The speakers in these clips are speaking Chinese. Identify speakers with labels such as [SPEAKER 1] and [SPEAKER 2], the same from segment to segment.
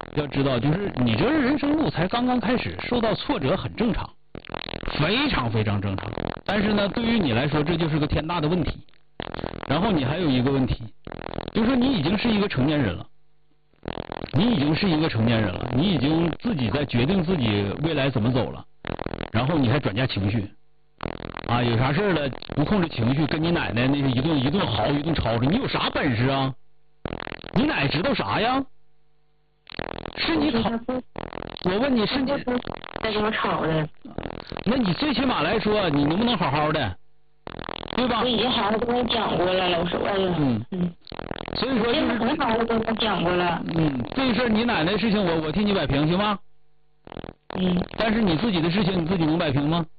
[SPEAKER 1] 要知道，就是你这人生路才刚刚开始，受到挫折很正常，非常非常正常。但是呢，对于你来说，这就是个天大的问题。然后你还有一个问题，就是说你已经是一个成年人了，你已经自己在决定自己未来怎么走了，然后你还转嫁情绪。啊，有啥事了不控制情绪，跟你奶奶那个一顿嚎一顿吵吵，你有啥本事啊？你奶知道啥呀？是你吵，我问你是你
[SPEAKER 2] 在跟我吵的。
[SPEAKER 1] 那你最起码来说，你能不能好好的，对吧？
[SPEAKER 2] 我已经好好跟你讲过了，老师问了。
[SPEAKER 1] 所以说就是
[SPEAKER 2] 很好的跟他讲过了。
[SPEAKER 1] 这个事儿你奶奶的事情我替你摆平行吗？但是你自己的事情你自己能摆平吗？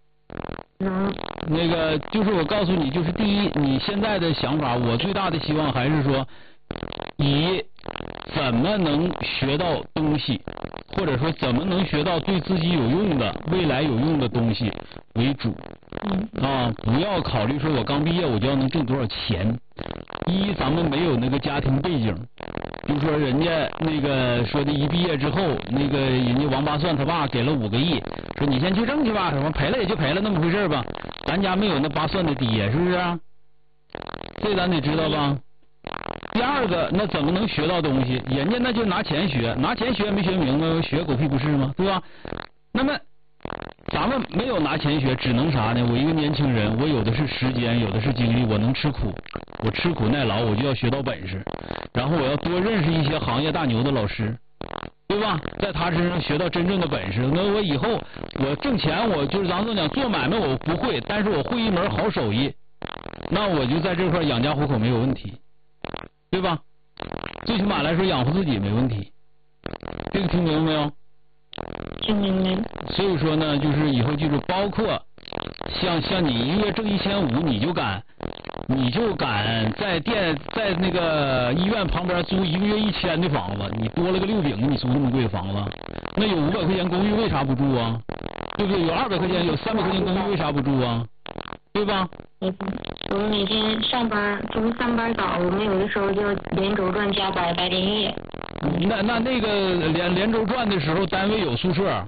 [SPEAKER 1] 那个就是我告诉你，就是第一，你现在的想法，我最大的希望还是说，以怎么能学到东西，或者说怎么能学到对自己有用的、未来有用的东西为主。不要考虑说我刚毕业我就要能挣多少钱。一，咱们没有那个家庭背景，比如说人家那个说的一毕业之后，那个人家王八蒜他爸给了5个亿，说你先去挣去吧，什么赔了也就赔了那么回事吧。咱家没有那八蒜的爹，是不是啊？这咱得知道吧。第二个，那怎么能学到东西？人家那就拿钱学，拿钱学没学明白，学狗屁不是吗？对吧？那么咱们没有拿钱学，只能啥呢？我一个年轻人，我有的是时间，有的是精力，我能吃苦，我吃苦耐劳，我就要学到本事，然后我要多认识一些行业大牛的老师，对吧？在他身上学到真正的本事，那我以后我挣钱，我就是咱们讲做买卖我不会，但是我会一门好手艺，那我就在这块养家糊口没有问题，对吧？最起码来说养活自己没问题，这个听明白没有？
[SPEAKER 2] 听明白。
[SPEAKER 1] 所以说呢，就是以后记住，包括像你一个月挣1500，你就敢在那个医院旁边租一个月1000的房子，你多了个6饼，你租那么贵的房子，那有500块钱公寓为啥不住啊？对不对？有200块钱，有300块钱公寓为啥不住啊？对吧？
[SPEAKER 2] 我每天上班，从上班早，我们有的时候就连轴转加班白连夜。
[SPEAKER 1] 那个连轴转的时候，单位有宿舍。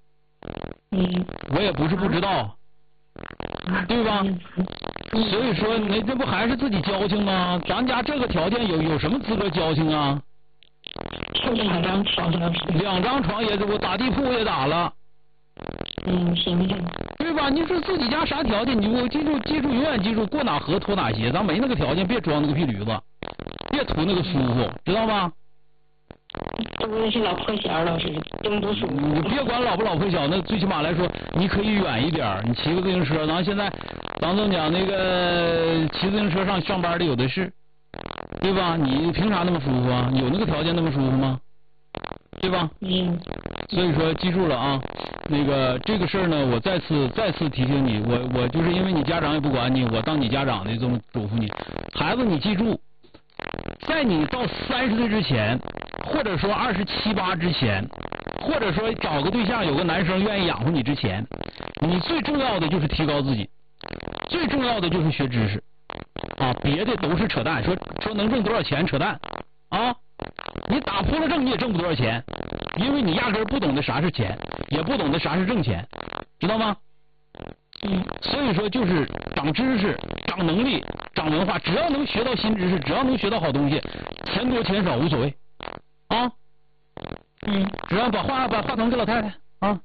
[SPEAKER 1] 我也不是不知道，对吧？所以说，那这不还是自己矫情吗？咱家这个条件有什么资格矫情啊？
[SPEAKER 2] 就2张床
[SPEAKER 1] ，2张床也我打地铺也打了。
[SPEAKER 2] 行。
[SPEAKER 1] 对吧？你说自己家啥条件？我记住，永远记住，过哪河脱哪鞋。咱没那个条件，别装那个屁驴子，别图那个舒服，知道吗？
[SPEAKER 2] 都是老破小，老师真不舒服。
[SPEAKER 1] 你别管老不老破小，那最起码来说，你可以远一点，你骑个自行车。咱现在，咱这么讲，那个骑自行车上班的有的是，对吧？你凭啥那么舒服啊？有那个条件那么舒服吗？对吧？所以说记住了啊，那个这个事儿呢，我再次提醒你，我就是因为你家长也不管你，我当你家长的这么嘱咐你，孩子你记住，在你到30岁之前，或者说27、8之前，或者说找个对象有个男生愿意养活你之前，你最重要的就是提高自己，最重要的就是学知识啊，别的都是扯淡，说能挣多少钱扯淡啊。你打扑了挣你也挣不多少钱，因为你压根不懂得啥是钱，也不懂得啥是挣钱，知道吗？所以说就是长知识、长能力、长文化，只要能学到新知识，只要能学到好东西，钱多钱少无所谓啊。只要把话筒给老太太啊。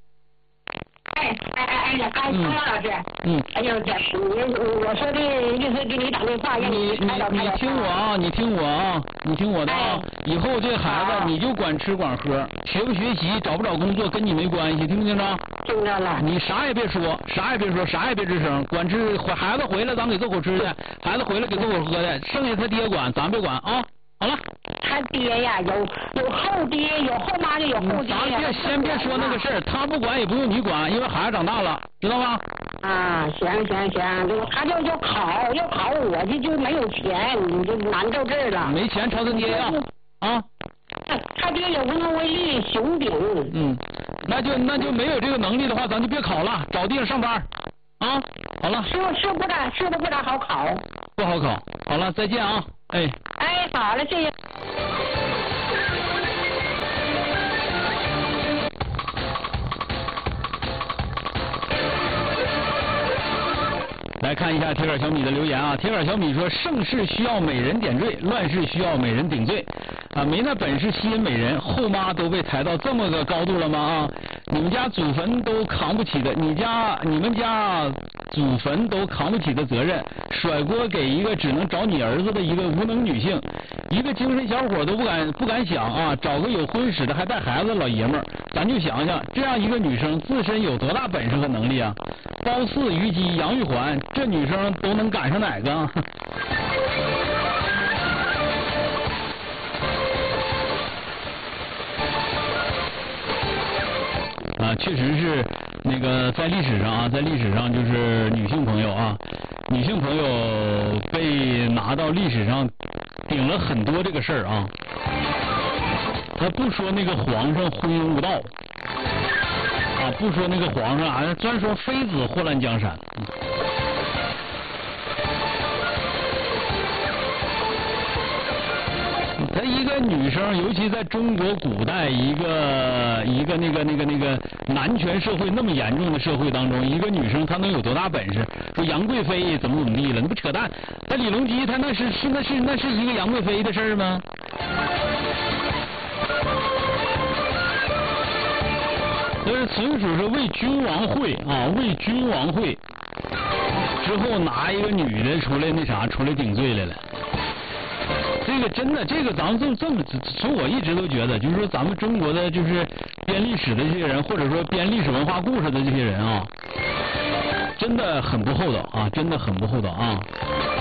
[SPEAKER 2] 方老师。哎呦，我说的就是给你打电话，让你
[SPEAKER 1] 听我的啊！以后这孩子你就管吃管喝，学不学习，找不找工作跟你没关系，听没听着？
[SPEAKER 2] 听着了。
[SPEAKER 1] 你啥也别说，啥也别吱声，管吃。孩子回来咱给做口吃的，孩子回来给做口喝的，剩下他爹管，咱别管啊！好了。
[SPEAKER 2] 他爹呀，有后爹，有后妈就有后爹。
[SPEAKER 1] 咱先别说那个事儿，他不管也不用你管，因为孩子长大了，知道吗？
[SPEAKER 2] 行，他就要考，我就没有钱，你就难到这儿了。
[SPEAKER 1] 没钱朝他爹要啊。
[SPEAKER 2] 他爹也无能为力，熊顶。
[SPEAKER 1] 那就没有这个能力的话，咱就别考了，找地方上班啊。好了。
[SPEAKER 2] 是不大好考。
[SPEAKER 1] 不好考。好了，再见啊。哎，
[SPEAKER 2] 好了，谢谢。
[SPEAKER 1] 来看一下铁杆小米的留言啊。铁杆小米说：盛世需要美人点缀，乱世需要美人顶罪啊！没那本事吸引美人，后妈都被抬到这么个高度了吗？啊！你们家祖坟都扛不起的，你们家祖坟都扛不起的责任，甩锅给一个只能找你儿子的一个无能女性，一个精神小伙都不敢想啊，找个有婚史的还带孩子的老爷们儿，咱就想想这样一个女生自身有多大本事和能力啊！褒姒、虞姬、杨玉环，这女生都能赶上哪个？啊，确实是那个在历史上就是女性朋友被拿到历史上顶了很多这个事儿啊。他不说那个皇上昏庸无道啊，不说那个皇上啊，专说妃子祸乱江山。她一个女生，尤其在中国古代一个那个男权社会那么严重的社会当中，一个女生她能有多大本事？说杨贵妃怎么地了？那不扯淡？那李隆基他那是一个杨贵妃的事儿吗？就是纯属是为君王会啊，为君王会之后拿一个女的出来顶罪来了。这个真的，这个咱们这么，从我一直都觉得，就是说咱们中国的就是编历史的这些人，或者说编历史文化故事的这些人啊，真的很不厚道啊，真的很不厚道啊。